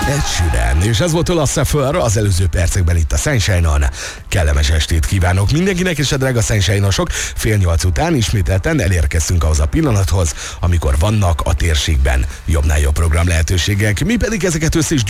Ed Sheeran, és ez volt a Last Supper az előző percekben itt a Sunshine-on. Kellemes estét kívánok mindenkinek, és a drága Sunshine-osok, 7:30 után ismételten elérkeztünk ahhoz a pillanathoz, amikor vannak a térségben jobbnál jobb program lehetőségek, mi pedig ezeket össze is